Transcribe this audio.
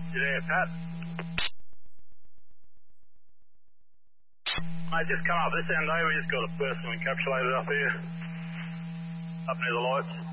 You there, Pat? Mate, just come up this end, eh? We just got a person encapsulated up here. Up near the lights.